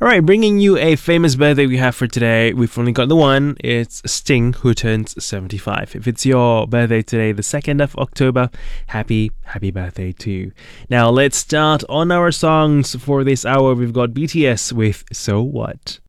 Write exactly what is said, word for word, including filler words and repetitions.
Alright, bringing you a famous birthday we have for today. We've only got the one. It's Sting, who turns seventy-five. If it's your birthday today, the second of October, happy, happy birthday to you. Now, let's start on our songs for this hour. We've got B T S with So What.